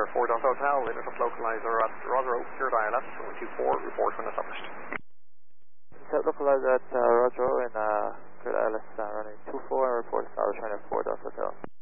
Tower 4 Delta Hotel, limit of localizer at Rosero, your dial left, 124, report when established. Set localizer at Rosero in Good Island, running 24 and report established, running 4 Delta Hotel.